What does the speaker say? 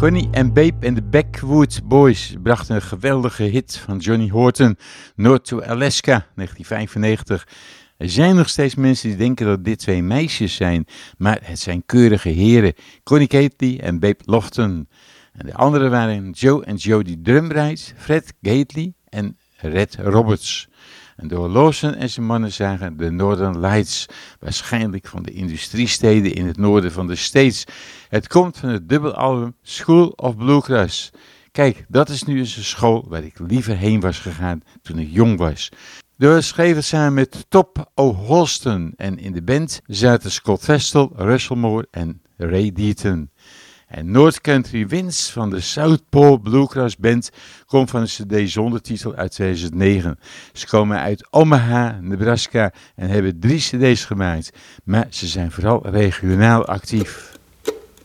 Connie en Babe en de Backwood Boys brachten een geweldige hit van Johnny Horton, North to Alaska, 1995. Er zijn nog steeds mensen die denken dat dit twee meisjes zijn, maar het zijn keurige heren, Connie Gately en Babe Lofton. En de anderen waren Joe en Jody Drumright, Fred Gately en Red Roberts. En door Lawson en zijn mannen zagen de Northern Lights, waarschijnlijk van de industriesteden in het noorden van de States. Het komt van het dubbelalbum School of Bluegrass. Kijk, dat is nu eens een school waar ik liever heen was gegaan toen ik jong was. We schreven samen met Top O'Holston en in de band zaten Scott Vestal, Russell Moore en Ray Deaton. En North Country Winds van de Southpaw Bluegrass Band komt van een cd zonder titel uit 2009. Ze komen uit Omaha, Nebraska en hebben 3 cd's gemaakt, maar ze zijn vooral regionaal actief.